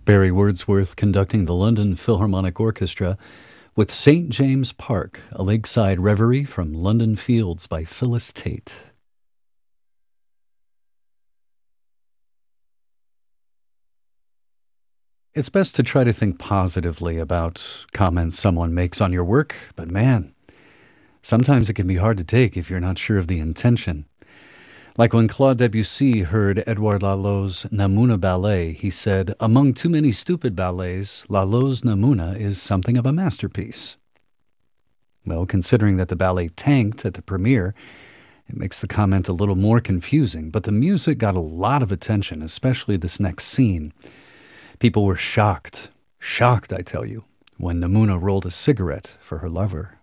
Barry Wordsworth conducting the London Philharmonic Orchestra with St. James Park, a lakeside reverie from London Fields by Phyllis Tate. It's best to try to think positively about comments someone makes on your work, but man, sometimes it can be hard to take if you're not sure of the intention. Like when Claude Debussy heard Edouard Lalot's Namouna Ballet, he said, "Among too many stupid ballets, Lalot's Namouna is something of a masterpiece." Well, considering that the ballet tanked at the premiere, it makes the comment a little more confusing, but the music got a lot of attention, especially this next scene. People were shocked, I tell you, when Namouna rolled a cigarette for her lover.